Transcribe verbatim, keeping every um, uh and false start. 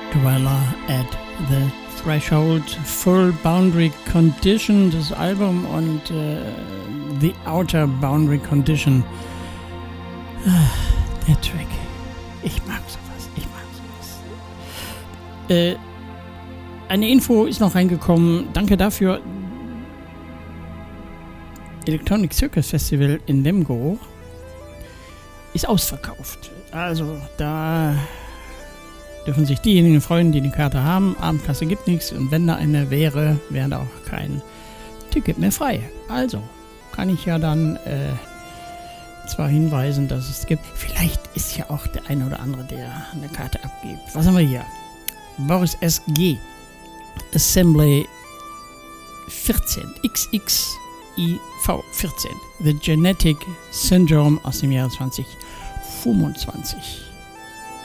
Dweller at the Threshold, Full Boundary Condition, das Album, und äh, The Outer Boundary Condition. Ah, der Track. Ich mag sowas, ich mag sowas. Äh, eine Info ist noch reingekommen, danke dafür. Electronic Circus Festival in Lemgo ist ausverkauft. Also da dürfen sich diejenigen freuen, die die Karte haben. Abendkasse gibt nichts, und wenn da eine wäre, wäre da auch kein Ticket mehr frei. Also kann ich ja dann äh, zwar hinweisen, dass es gibt. Vielleicht ist ja auch der eine oder andere, der eine Karte abgibt. Was haben wir hier? Boris S G. Assembly vierzehn. X X I V vierzehn. The Genetic Syndrome aus dem Jahre zwanzig fünfundzwanzig.